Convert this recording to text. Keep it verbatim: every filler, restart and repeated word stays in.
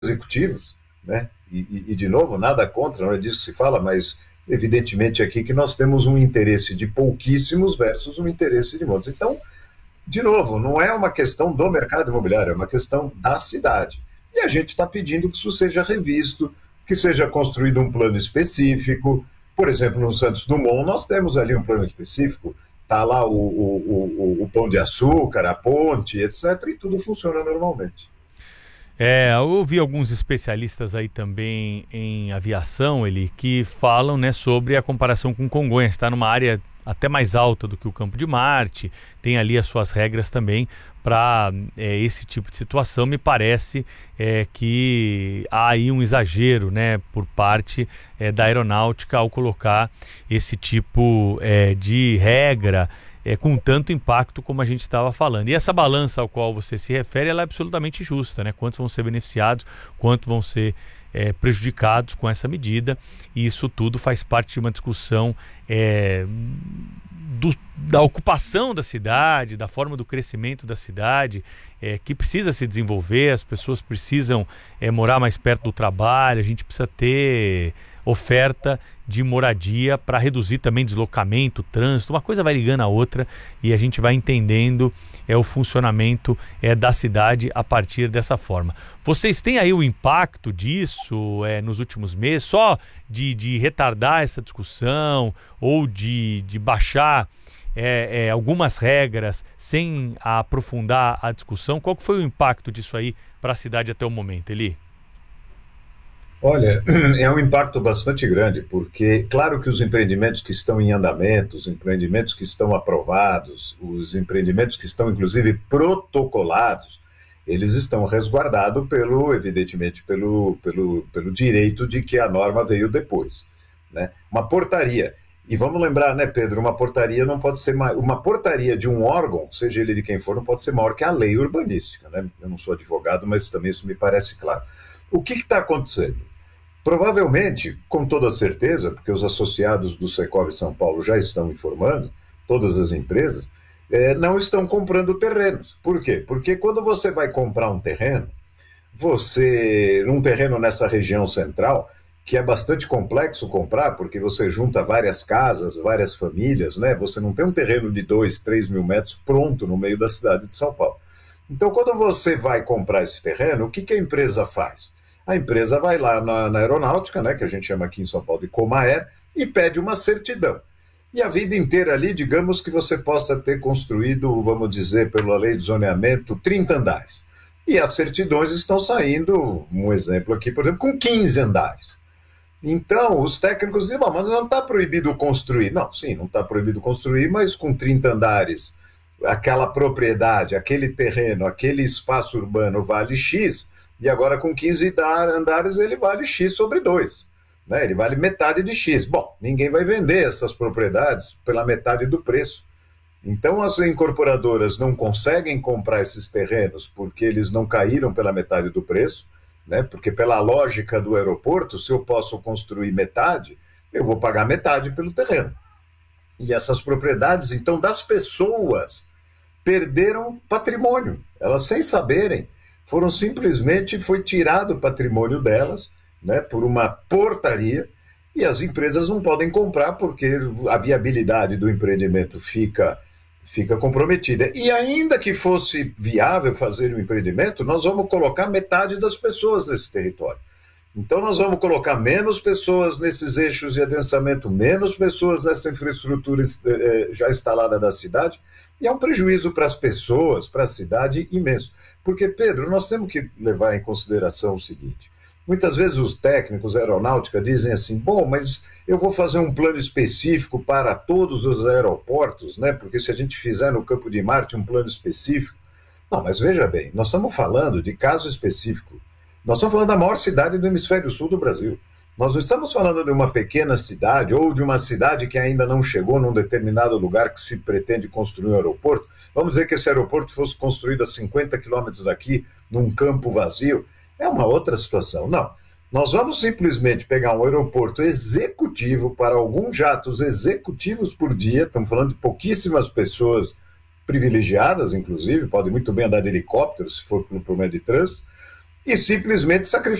executivos, né? E, e, e, de novo, nada contra, não é disso que se fala, mas evidentemente aqui que nós temos um interesse de pouquíssimos versus um interesse de muitos. Então, de novo, não é uma questão do mercado imobiliário, é uma questão da cidade. E a gente está pedindo que isso seja revisto, que seja construído um plano específico. Por exemplo, no Santos Dumont, nós temos ali um plano específico, está lá o, o, o, o pão de açúcar, a ponte, etcétera, e tudo funciona normalmente. É, eu ouvi alguns especialistas aí também em aviação, ele que falam, né, sobre a comparação com Congonhas. Está numa área até mais alta do que o Campo de Marte, tem ali as suas regras também para é, esse tipo de situação. Me parece é, que há aí um exagero, né, por parte é, da aeronáutica ao colocar esse tipo é, de regra É, com tanto impacto como a gente estava falando. E essa balança ao qual você se refere, ela é absolutamente justa, né? Quantos vão ser beneficiados, quantos vão ser é, prejudicados com essa medida, e isso tudo faz parte de uma discussão é, do, da ocupação da cidade, da forma do crescimento da cidade, é, que precisa se desenvolver, as pessoas precisam é, morar mais perto do trabalho, a gente precisa ter oferta de moradia para reduzir também deslocamento, trânsito, uma coisa vai ligando a outra e a gente vai entendendo é, o funcionamento é, da cidade a partir dessa forma. Vocês têm aí o impacto disso é, nos últimos meses, só de, de retardar essa discussão ou de, de baixar é, é, algumas regras sem aprofundar a discussão? Qual que foi o impacto disso aí para a cidade até o momento, Eli? Olha, é um impacto bastante grande, porque claro que os empreendimentos que estão em andamento, os empreendimentos que estão aprovados, os empreendimentos que estão inclusive protocolados, eles estão resguardados pelo, evidentemente, pelo, pelo, pelo direito de que a norma veio depois, né? Uma portaria. E vamos lembrar, né, Pedro, uma portaria não pode ser mais, uma portaria de um órgão, seja ele de quem for, não pode ser maior que a lei urbanística, né? Eu não sou advogado, mas também isso me parece claro. O que está acontecendo? Provavelmente, com toda certeza, porque os associados do Secov São Paulo já estão informando, todas as empresas, é, não estão comprando terrenos. Por quê? Porque quando você vai comprar um terreno, você, um terreno nessa região central, que é bastante complexo comprar, porque você junta várias casas, várias famílias, né? Você não tem um terreno de dois, três mil metros pronto no meio da cidade de São Paulo. Então, quando você vai comprar esse terreno, o que, que a empresa faz? A empresa vai lá na, na aeronáutica, né, que a gente chama aqui em São Paulo de Comaer, e pede uma certidão. E a vida inteira ali, digamos que você possa ter construído, vamos dizer, pela lei de zoneamento, trinta andares. E as certidões estão saindo, um exemplo aqui, por exemplo, com quinze andares. Então, os técnicos dizem, bom, mas não está proibido construir. Não, sim, não está proibido construir, mas com trinta andares, aquela propriedade, aquele terreno, aquele espaço urbano vale X, e agora com quinze andares ele vale X sobre dois. Né? Ele vale metade de X. Bom, ninguém vai vender essas propriedades pela metade do preço. Então as incorporadoras não conseguem comprar esses terrenos porque eles não caíram pela metade do preço, né? Porque pela lógica do aeroporto, se eu posso construir metade, eu vou pagar metade pelo terreno. E essas propriedades, então, das pessoas, perderam patrimônio. Elas, sem saberem, foram simplesmente, foi tirado o patrimônio delas, né, por uma portaria, e as empresas não podem comprar porque a viabilidade do empreendimento fica, fica comprometida. E ainda que fosse viável fazer o um empreendimento, nós vamos colocar metade das pessoas nesse território. Então nós vamos colocar menos pessoas nesses eixos de adensamento, menos pessoas nessa infraestrutura já instalada da cidade, e é um prejuízo para as pessoas, para a cidade imenso. Porque, Pedro, nós temos que levar em consideração o seguinte, muitas vezes os técnicos aeronáutica dizem assim, bom, mas eu vou fazer um plano específico para todos os aeroportos, né? Porque se a gente fizer no Campo de Marte um plano específico... Não, mas veja bem, nós estamos falando de caso específico. Nós estamos falando da maior cidade do hemisfério sul do Brasil. Nós não estamos falando de uma pequena cidade ou de uma cidade que ainda não chegou num determinado lugar que se pretende construir um aeroporto. Vamos dizer que esse aeroporto fosse construído a cinquenta quilômetros daqui, num campo vazio. É uma outra situação. Não. Nós vamos simplesmente pegar um aeroporto executivo para alguns jatos executivos por dia. Estamos falando de pouquíssimas pessoas privilegiadas, inclusive, podem muito bem andar de helicóptero, se for por meio de trânsito. e simplesmente sacrificar